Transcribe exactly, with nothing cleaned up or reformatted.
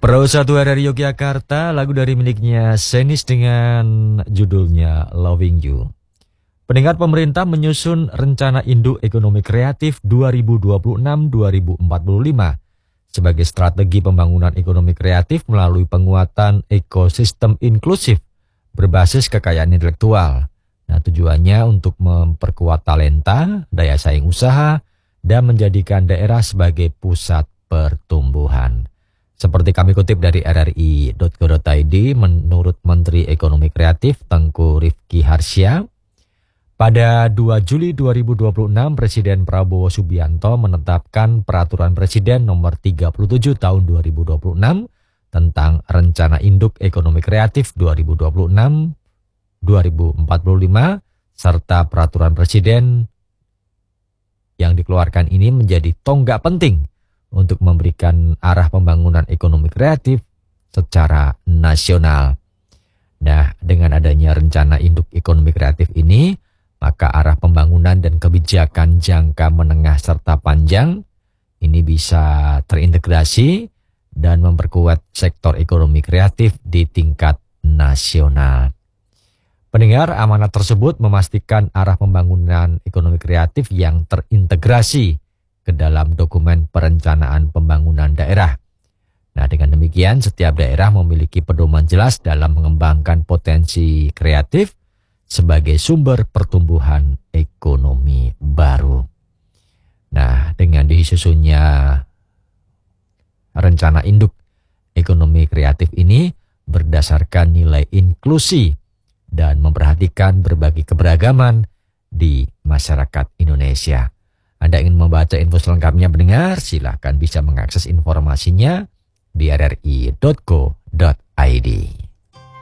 Pro satu dari Yogyakarta, lagu dari miliknya Senis dengan judulnya Loving You. Pendengar, pemerintah menyusun Rencana Induk Ekonomi Kreatif dua ribu dua puluh enam sampai dua ribu empat puluh lima sebagai strategi pembangunan ekonomi kreatif melalui penguatan ekosistem inklusif berbasis kekayaan intelektual. Nah, tujuannya untuk memperkuat talenta, daya saing usaha, dan menjadikan daerah sebagai pusat pertumbuhan. Seperti kami kutip dari r r i titik co titik i d, menurut Menteri Ekonomi Kreatif Tengku Rifki Harsya, pada dua Juli dua ribu dua puluh enam Presiden Prabowo Subianto menetapkan Peraturan Presiden Nomor tiga puluh tujuh Tahun dua ribu dua puluh enam tentang Rencana Induk Ekonomi Kreatif dua ribu dua puluh enam sampai dua ribu empat puluh lima serta Peraturan Presiden yang dikeluarkan ini menjadi tonggak penting untuk memberikan arah pembangunan ekonomi kreatif secara nasional. Nah, dengan adanya rencana induk ekonomi kreatif ini, maka arah pembangunan dan kebijakan jangka menengah serta panjang ini bisa terintegrasi dan memperkuat sektor ekonomi kreatif di tingkat nasional. Pendengar, amanat tersebut memastikan arah pembangunan ekonomi kreatif yang terintegrasi ke dalam dokumen perencanaan pembangunan daerah. Nah, dengan demikian setiap daerah memiliki pedoman jelas dalam mengembangkan potensi kreatif sebagai sumber pertumbuhan ekonomi baru. Nah, dengan disusunnya rencana induk ekonomi kreatif ini berdasarkan nilai inklusi dan memperhatikan berbagai keberagaman di masyarakat Indonesia. Anda ingin membaca info selengkapnya pendengar, silahkan bisa mengakses informasinya di r r i titik co titik i d.